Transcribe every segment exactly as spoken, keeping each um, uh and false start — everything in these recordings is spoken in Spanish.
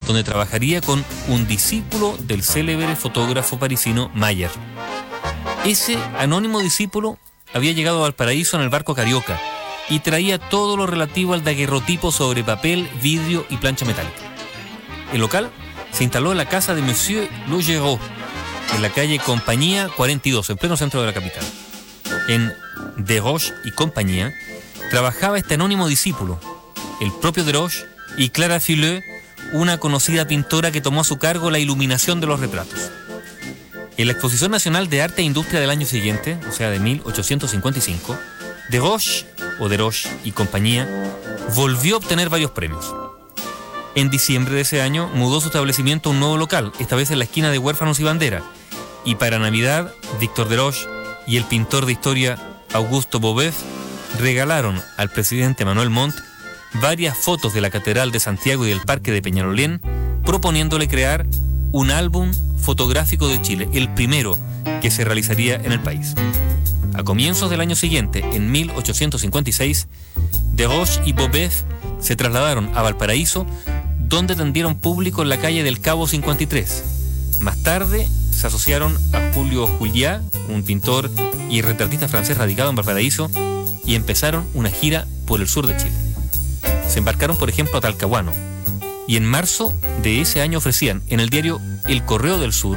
donde trabajaría con un discípulo del célebre fotógrafo parisino Mayer. Ese anónimo discípulo había llegado a Valparaíso en el barco Carioca y traía todo lo relativo al daguerrotipo sobre papel, vidrio y plancha metálica. El local se instaló en la casa de Monsieur Logereau, en la calle Compañía cuarenta y dos, en pleno centro de la capital. En Desroches y Compañía trabajaba este anónimo discípulo, el propio Desroches y Clara Fileux, una conocida pintora que tomó a su cargo la iluminación de los retratos. En la Exposición Nacional de Arte e Industria del año siguiente, o sea de mil ochocientos cincuenta y cinco, Desroches o Desroches y Compañía volvió a obtener varios premios. En diciembre de ese año mudó su establecimiento a un nuevo local, esta vez en la esquina de Huérfanos y Bandera, y para Navidad, Víctor Desroches y el pintor de historia Augusto Bobeuf regalaron al presidente Manuel Montt varias fotos de la Catedral de Santiago y del Parque de Peñalolén, proponiéndole crear un álbum fotográfico de Chile, el primero que se realizaría en el país. A comienzos del año siguiente, en mil ochocientos cincuenta y seis, Desroches y Bobeuf se trasladaron a Valparaíso, donde tendieron público en la calle del Cabo cincuenta y tres. Más tarde se asociaron a Julio Juliá, un pintor y retratista francés radicado en Valparaíso, y empezaron una gira por el sur de Chile. Se embarcaron, por ejemplo, a Talcahuano, y en marzo de ese año ofrecían en el diario El Correo del Sur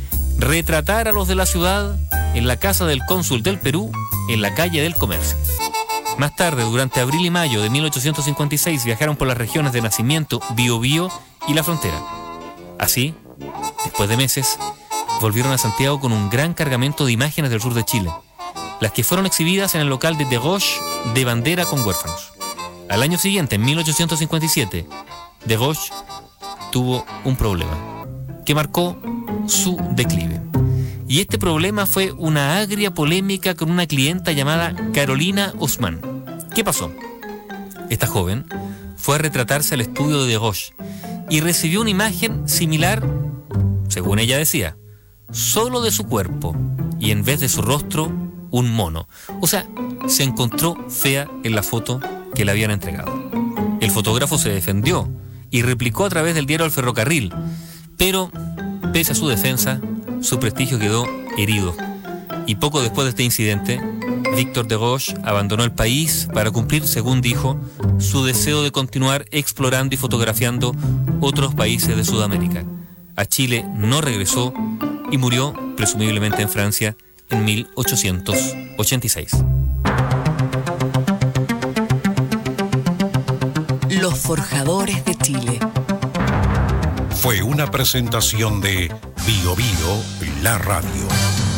retratar a los de la ciudad en la casa del cónsul del Perú, en la calle del Comercio. Más tarde, durante abril y mayo de mil ochocientos cincuenta y seis, viajaron por las regiones de Nacimiento, Biobío y La Frontera. Así, después de meses, volvieron a Santiago con un gran cargamento de imágenes del sur de Chile, las que fueron exhibidas en el local de Desroches de Bandera con Huérfanos. Al año siguiente, en mil ochocientos cincuenta y siete, Desroches tuvo un problema que marcó su declive. Y este problema fue una agria polémica con una clienta llamada Carolina Osman. ¿Qué pasó? Esta joven fue a retratarse al estudio de Desroches y recibió una imagen similar, según ella decía, solo de su cuerpo y en vez de su rostro, un mono. O sea, se encontró fea en la foto que le habían entregado. El fotógrafo se defendió y replicó a través del diario El Ferrocarril, pero pese a su defensa, su prestigio quedó herido. Y poco después de este incidente, Víctor Desroches abandonó el país para cumplir, según dijo, su deseo de continuar explorando y fotografiando otros países de Sudamérica. A Chile no regresó y murió, presumiblemente en Francia, en mil ochocientos ochenta y seis. Los Forjadores de Chile. Fue una presentación de Bio Bio, la radio.